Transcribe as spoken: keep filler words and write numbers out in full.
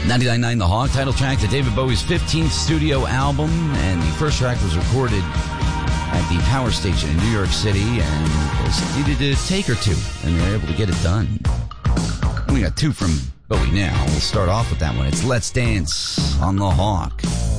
ninety-nine point nine The Hawk, title track to David Bowie's fifteenth studio album, and the first track was recorded at the Power Station in New York City, and just needed a take or two, and they were able to get it done. We got two from Bowie now. We'll start off with that one. It's Let's Dance on The Hawk.